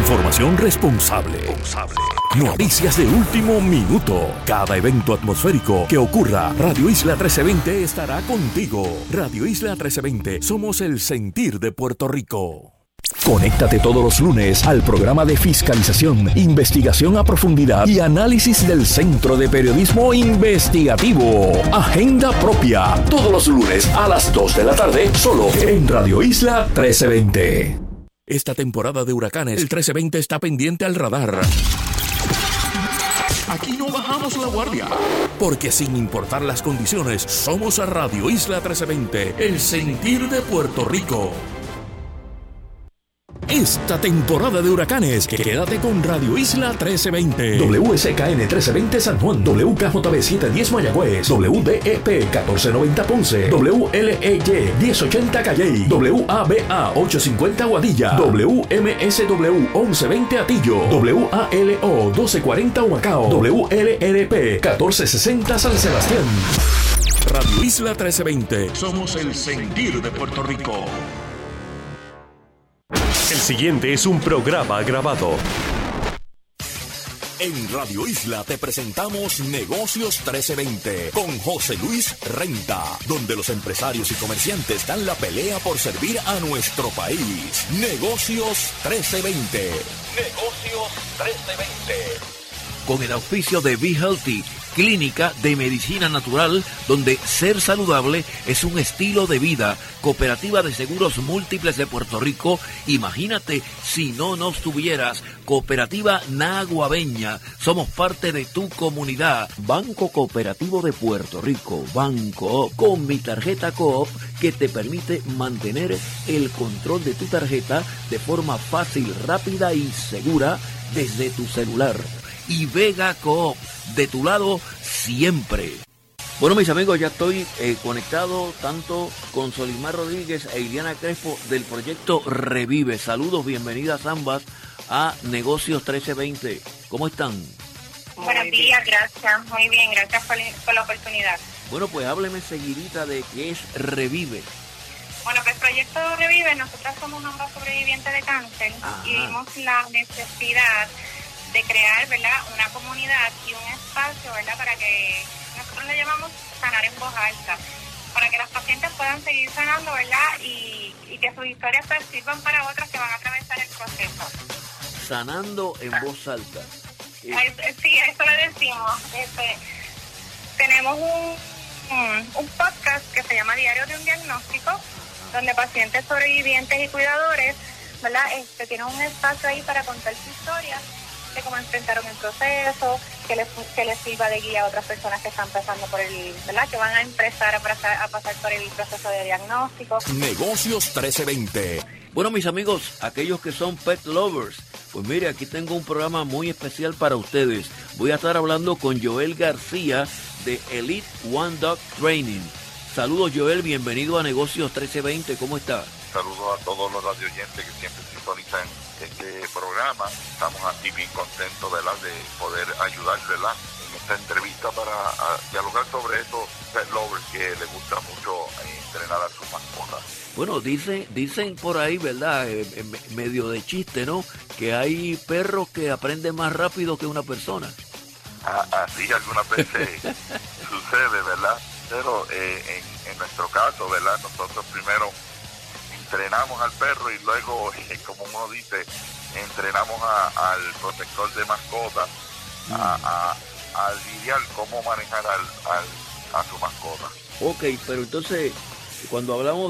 Información responsable. Noticias de último minuto. Cada evento atmosférico que ocurra, Radio Isla 1320 estará contigo. Radio Isla 1320, somos el sentir de Puerto Rico. Conéctate todos los lunes al programa de fiscalización, investigación a profundidad y análisis del Centro de Periodismo Investigativo. Agenda Propia. Todos los lunes a las 2 de la tarde, solo en Radio Isla 1320. Esta temporada de huracanes, el 1320 está pendiente al radar. Aquí no bajamos la guardia, porque sin importar las condiciones, somos a Radio Isla 1320, el sentir de Puerto Rico. Esta temporada de huracanes, quédate con Radio Isla 1320. WSKN 1320 San Juan, WKJB 710 Mayagüez, WDEP 1490 Ponce, WLEY 1080 Calley, WABA 850 Aguadilla, WMSW 1120 Atillo, WALO 1240 Humacao, WLRP 1460 San Sebastián. Radio Isla 1320, somos el sentir de Puerto Rico. El siguiente es un programa grabado. En Radio Isla te presentamos Negocios 1320 con José Luis Renta, donde los empresarios y comerciantes dan la pelea por servir a nuestro país. Negocios 1320. Negocios 1320. Con el auspicio de Be Healthy, clínica de medicina natural, donde ser saludable es un estilo de vida. Cooperativa de Seguros Múltiples de Puerto Rico. Imagínate si no nos tuvieras. Cooperativa Naguabeña. Somos parte de tu comunidad. Banco Cooperativo de Puerto Rico. Banco con mi tarjeta Coop, que te permite mantener el control de tu tarjeta de forma fácil, rápida y segura desde tu celular. Y Vega Coop, de tu lado siempre. Bueno, mis amigos, ya estoy conectado tanto con Solimar Rodríguez e Iliana Crespo del proyecto Revive. Saludos, bienvenidas ambas a Negocios 1320. ¿Cómo están? Buenos días, gracias. Muy bien, gracias por la oportunidad. Bueno, pues hábleme seguidita de qué es Revive. Bueno, pues Proyecto Revive, nosotras somos ambas sobrevivientes de cáncer. Ajá. Y vimos la necesidad de crear, ¿verdad?, una comunidad y un espacio, ¿verdad?, para que nosotros le llamamos sanar en voz alta, para que las pacientes puedan seguir sanando, ¿verdad?, y que sus historias pues sirvan para otras que van a atravesar el proceso. Sanando en voz alta. Sí, eso le decimos. Tenemos un podcast que se llama Diario de un Diagnóstico, donde pacientes sobrevivientes y cuidadores, ¿verdad?, tienen un espacio ahí para contar su historia, de cómo enfrentaron el proceso, que les sirva de guía a otras personas que están pasando por el, ¿verdad?, que van a empezar a pasar por el proceso de diagnóstico. Negocios 1320. Bueno, mis amigos, aquellos que son pet lovers, pues mire, aquí tengo un programa muy especial para ustedes. Voy a estar hablando con Joel García de Elite One Dog Training. Saludos, Joel, bienvenido a Negocios 1320, ¿cómo está? Saludos a todos los radioyentes que siempre sintonizan este programa. Estamos aquí bien contentos, ¿verdad?, de poder ayudar, ¿verdad?, en esta entrevista para dialogar sobre esos pet lovers que les gusta mucho entrenar a sus mascotas. Bueno, dicen por ahí, ¿verdad?, medio de chiste, ¿no?, que hay perros que aprenden más rápido que una persona. Así algunas veces sucede, ¿verdad? Pero en nuestro caso, ¿verdad?, nosotros primero entrenamos al perro y luego, como uno dice, entrenamos al protector de mascotas a lidiar cómo manejar a su mascota. Ok, pero entonces, cuando hablamos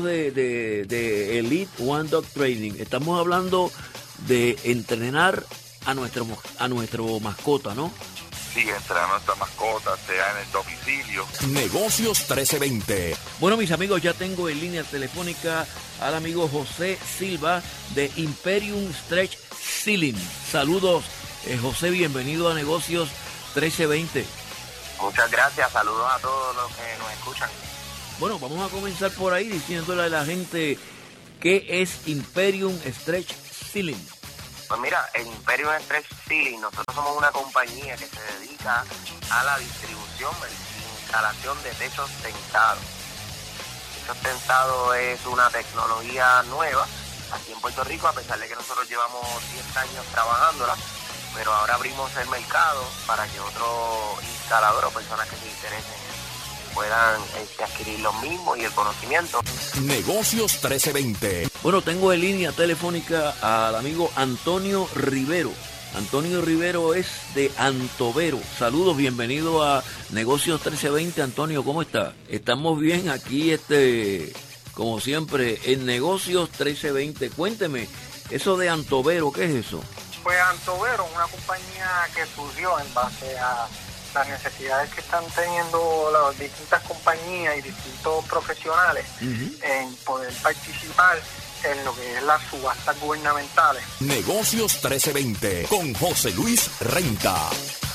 de Elite One Dog Training, estamos hablando de entrenar a nuestro mascota, ¿no? Sí, entrenar a nuestra mascota, sea en el domicilio. Negocios 1320. Bueno, mis amigos, ya tengo en línea telefónica al amigo José Silva de Imperium Stretch Ceiling. Saludos, José, bienvenido a Negocios 1320. Muchas gracias, saludos a todos los que nos escuchan. Bueno, vamos a comenzar por ahí diciéndole a la gente qué es Imperium Stretch Ceiling. Pues mira, en Imperium Stretch Ceiling nosotros somos una compañía que se dedica a la distribución y instalación de techos tensados. Techos tensados es una tecnología nueva aquí en Puerto Rico, a pesar de que nosotros llevamos 10 años trabajándola, pero ahora abrimos el mercado para que otros instaladores o personas que se interesen puedan adquirir los mismos y el conocimiento. Negocios 1320. Bueno, tengo en línea telefónica al amigo Antonio Rivero. Antonio Rivero es de Antovero. Saludos, bienvenido a Negocios 1320. Antonio, ¿cómo está? Estamos bien aquí, como siempre, en Negocios 1320. Cuénteme, eso de Antovero, ¿qué es eso? Pues Antovero, una compañía que surgió en base a las necesidades que están teniendo las distintas compañías y distintos profesionales en poder participar en lo que es las subastas gubernamentales. Negocios 1320 con José Luis Renta.